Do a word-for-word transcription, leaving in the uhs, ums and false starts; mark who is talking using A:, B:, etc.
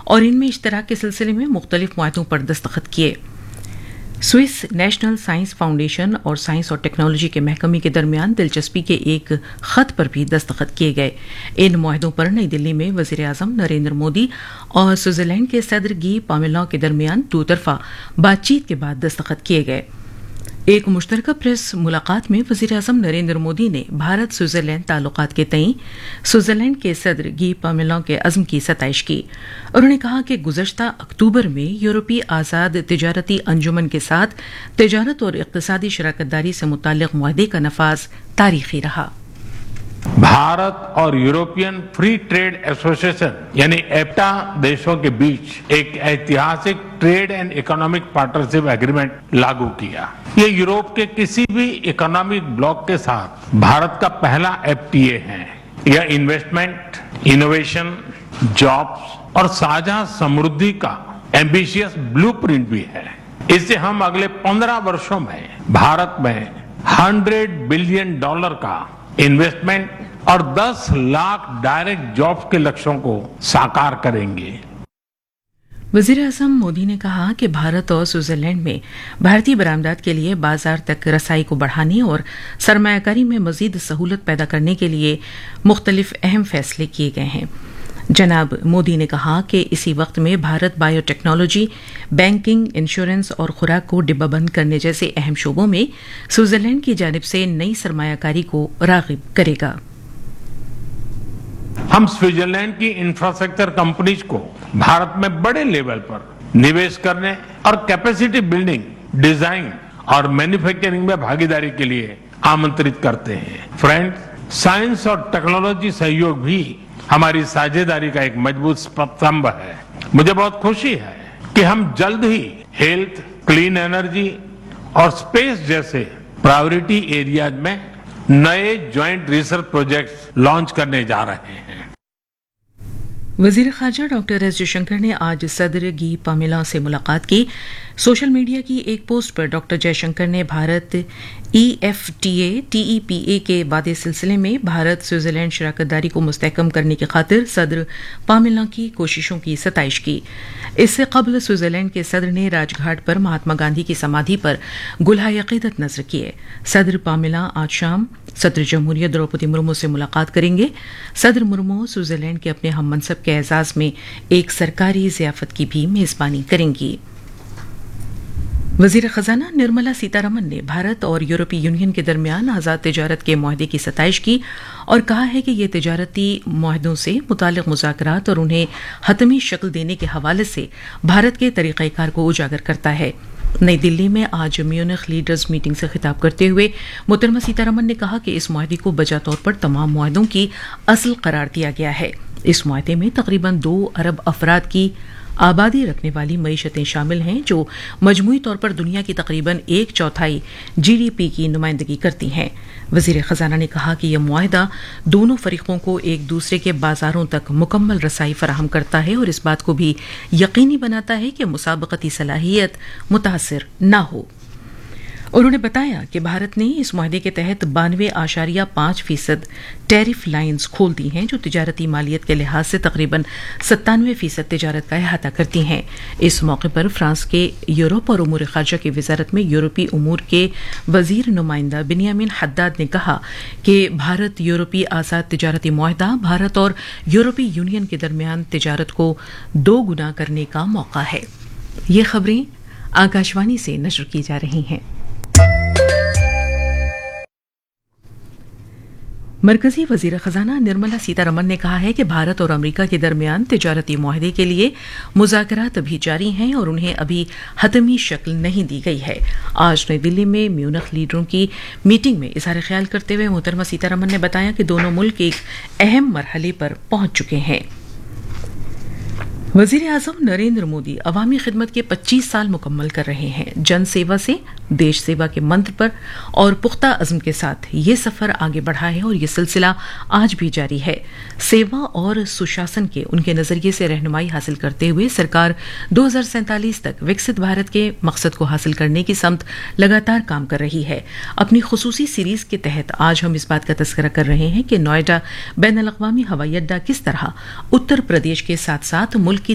A: और इनमें इश्तराक के सिलसिले में मुख्तलिफ मुआहदों पर दस्तखत किए। स्विस नेशनल साइंस फाउंडेशन और साइंस और टेक्नोलॉजी के महकमे के दरमियान दिलचस्पी के एक खत पर भी दस्तखत किए गए। इन मुआहदों पर नई दिल्ली में वजीर आजम नरेंद्र मोदी और स्विट्जरलैंड के सदर गी पामेलॉन के दरमियान दो तरफा बातचीत के बाद दस्तखत किए गए। एक मुश्तरका प्रेस मुलाकात में वजीर आजम नरेंद्र मोदी ने भारत स्विट्जरलैंड ताल्लुकात के तई स्विट्जरलैंड के सदर गी पामेलॉन के अज़्म की सताइश की। उन्होंने कहा कि गुज़श्ता अक्टूबर में यूरोपीय आज़ाद तिजारती अंजुमन के साथ तिजारत और इक़्तिसादी शराकतदारी से मुताल्लिक़ मुआहदे का नफाज तारीखी रहा।
B: भारत और यूरोपियन फ्री ट्रेड एसोसिएशन यानी एप्टा देशों के बीच एक ऐतिहासिक trade and economic partnership agreement लागू किया। ये यूरोप के किसी भी इकोनॉमिक ब्लॉक के साथ भारत का पहला एफटीए है। यह इन्वेस्टमेंट, इनोवेशन, जॉब्स और साझा समृद्धि का एम्बिशियस ब्लूप्रिंट भी है। इससे हम अगले पंद्रह वर्षों में भारत में हंड्रेड बिलियन डॉलर का इन्वेस्टमेंट और दस लाख डायरेक्ट जॉब्स के लक्ष्यों को साकार करेंगे।
A: वजीर आजम मोदी ने कहा कि भारत और स्विट्जरलैंड में भारतीय बरामदात के लिए बाजार तक रसाई को बढ़ाने और सरमायाकारी में मजीद सहूलत पैदा करने के लिए मुख्तलिफ अहम फैसले किए गए हैं। जनाब मोदी ने कहा कि इसी वक्त में भारत बायोटेक्नोलॉजी, बैंकिंग, इंश्योरेंस और खुराक को डिब्बाबंद करने जैसे अहम शोबों में स्विट्जरलैंड की जानिब से नई सरमायाकारी को राग़िब करेगा।
B: हम स्विट्जरलैंड की इंफ्रास्ट्रक्चर कंपनीज को भारत में बड़े लेवल पर निवेश करने और कैपेसिटी बिल्डिंग, डिजाइन और मैन्युफैक्चरिंग में भागीदारी के लिए आमंत्रित करते हैं। फ्रेंड्स, साइंस और टेक्नोलॉजी सहयोग भी हमारी साझेदारी का एक मजबूत स्तंभ है। मुझे बहुत खुशी है कि हम जल्द ही हेल्थ, क्लीन एनर्जी और स्पेस जैसे प्रायोरिटी एरियाज में नए ज्वाइंट रिसर्च प्रोजेक्ट्स लॉन्च करने जा रहे हैं।
A: वजीर खारजा डॉक्टर एस जयशंकर ने आज सदर गी पामेलॉन से मुलाकात की। सोशल मीडिया की एक पोस्ट पर डॉक्टर जयशंकर ने भारत ईएफटीए टीईपीए के वादे सिलसिले में भारत स्विट्जरलैंड शराकतदारी को मुस्तहकम करने की खातिर सदर पामेलॉन की कोशिशों की सताइश की। इससे कबल स्विट्जरलैंड के सदर ने राजघाट पर महात्मा गांधी की समाधि पर गुलहाए अकीदत नजर किए। सदर पामेलॉन आज शाम सदर जमहूरियत द्रौपदी मुर्मू से मुलाकात करेंगे। सदर मुर्मू स्विट्जरलैंड के अपने हम मनसब के एजाज में एक सरकारी ज़ियाफत की भी मेजबानी करेंगी। वजीर खजाना निर्मला सीतारमन ने भारत और यूरोपीय यूनियन के दरमियान आज़ाद तिजारत के मुआहदे की सताइश की और कहा है कि ये तिजारती मुआहदों से मुताल्लिक़ मुज़ाकरात और उन्हें हतमी शक्ल देने के हवाले से भारत के तरीक़ाकार को उजागर करता है। नई दिल्ली में आज म्यूनिख लीडर्स मीटिंग से खिताब करते हुए मोहतरमा सीतारमन ने कहा कि इस मुआहदे को बजा तौर पर तमाम मुआहदों की असल करार दिया गया है। इस मुआहदे में तकरीबन दो अरब अफराद की आबादी रखने वाली मईशतें शामिल हैं, जो मजमूई तौर पर दुनिया की तकरीबन एक चौथाई जीडीपी की नुमाइंदगी करती हैं। वजीर खजाना ने कहा कि यह मुआहदा दोनों फरीकों को एक दूसरे के बाजारों तक मुकम्मल रसाई फराहम करता है और इस बात को भी यकीनी बनाता है कि मुसाबकती सलाहियत मुतासर न हो। उन्होंने बताया कि भारत ने इस मुआहदे के तहत बानवे आशारिया पांच फीसद टैरिफ लाइन्स खोल दी हैं, जो तिजारती मालियत के लिहाज से तकरीबन सत्तानवे फीसद तिजारत का अहाता करती हैं। इस मौके पर फ्रांस के यूरोप और उमूर खारजा की वजारत में यूरोपीय उमूर के वजीर नुमाइंदा बिन्यामिन हद्दाद ने कहा कि भारत यूरोपीय आज़ाद तिजारती मुआहदा भारत और यूरोपीय यूनियन के दरमियान तिजारत को दो गुना करने का मौका है। ये खबरें आकाशवाणी से नशर की जा रही हैं। मरकजी वजीर खजाना निर्मला सीतारमन ने कहा है कि भारत और अमेरिका के दरमियान तिजारती मुआहदे के लिए मुज़ाकरात अभी जारी हैं और उन्हें अभी हतमी शक्ल नहीं दी गई है। आज नई दिल्ली में म्यूनिख लीडरों की मीटिंग में इज़हार ख्याल करते हुए मोहतरमा सीतारमन ने बताया कि दोनों मुल्क एक अहम मरहले पर पहुंच चुके हैं। वजीर आजम नरेंद्र मोदी अवामी खिदमत के पच्चीस साल मुकम्मल कर रहे हैं। जन सेवा से देश सेवा के मंत्र पर और पुख्ता अज़्म के साथ ये सफर आगे बढ़ा है और ये सिलसिला आज भी जारी है। सेवा और सुशासन के उनके नजरिए से रहनुमाई हासिल करते हुए सरकार दो हजार सैंतालीस तक विकसित भारत के मकसद को हासिल करने की समत लगातार काम कर रही है। अपनी खुसूसी सीरीज के तहत आज हम इस बात का तस्करा कर रहे हैं कि नोएडा बैन अल अक़वामी हवाई अड्डा किस तरह उत्तर प्रदेश के साथ साथ मुल्क